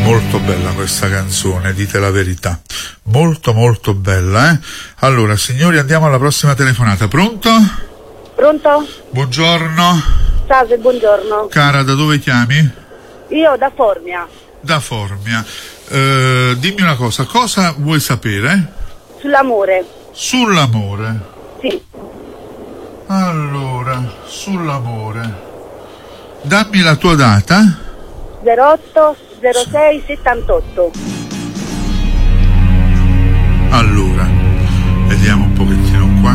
molto bella questa canzone, dite la verità. Molto molto bella, eh? Allora, signori, andiamo alla prossima telefonata. Pronto? Pronto? Buongiorno. Salve, buongiorno. Cara, da dove chiami? Io da Formia. Da Formia. Dimmi una cosa vuoi sapere? Sull'amore. Sull'amore. Sì. Allora, sull'amore. Dammi la tua data. 08 06 78. Allora, vediamo un pochettino qua.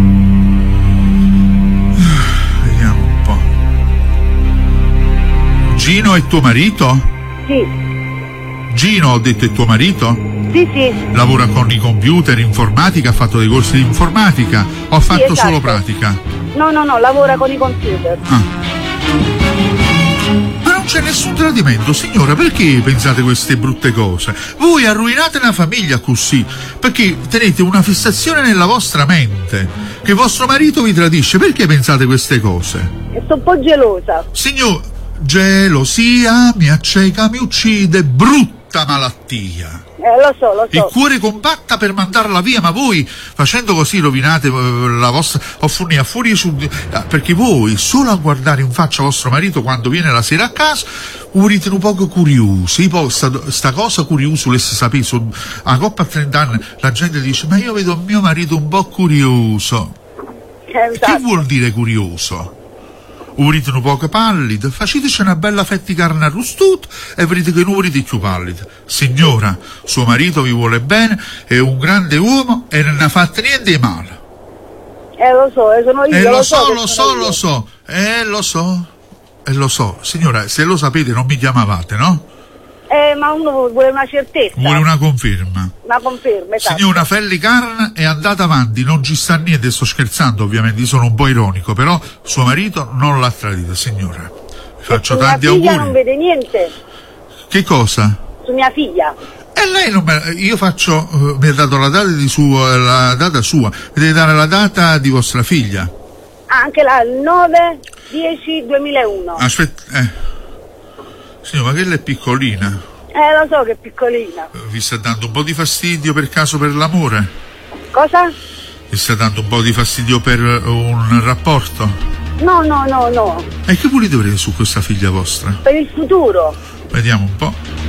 Vediamo un po'. Gino è tuo marito? Sì. Gino, ho detto, è tuo marito? Sì, sì. Lavora con i computer, informatica, ha fatto dei corsi di informatica o ha fatto esatto. solo pratica? No, lavora con i computer. Ma non c'è nessun tradimento, signora, perché pensate queste brutte cose? Voi arruinate una famiglia così, perché tenete una fissazione nella vostra mente, che vostro marito vi tradisce, perché pensate queste cose? E sto un po' gelosa. Signor, gelosia mi acceca, mi uccide, brutta malattia. Lo so. Il cuore compatta per mandarla via, ma voi facendo così rovinate la vostra fuori su, perché voi solo a guardare in faccia vostro marito quando viene la sera a casa urite un poco curiosi. Poi sta cosa curiosa volesse sapere, a coppa a 30 anni la gente dice ma io vedo mio marito un po' curioso. Esatto. Che vuol dire curioso? Urite un poco pallido, faceteci una bella fetta di carne arrostata e vedete che non urite più pallido. Signora, suo marito vi vuole bene, è un grande uomo e non ha fatto niente di male. Lo so, sono io. Lo so. Signora, se lo sapete non mi chiamavate, no? Ma uno vuole una certezza. Vuole una conferma. Una conferma, esatto. Signora, Felli Carna è andata avanti, non ci sta niente, sto scherzando ovviamente, sono un po' ironico, però suo marito non l'ha tradita, signora. Vi faccio tanti auguri. Mia figlia non vede niente. Che cosa? Su mia figlia. E lei non io faccio, mi ha dato la data la data sua, mi deve dare la data di vostra figlia. Anche là, il 9/10/2001. Aspetta, signora, ma che lei è piccolina? Lo so che è piccolina. Vi sta dando un po' di fastidio per caso per l'amore? Cosa? Vi sta dando un po' di fastidio per un rapporto? No. E che volete avere su questa figlia vostra? Per il futuro. Vediamo un po'.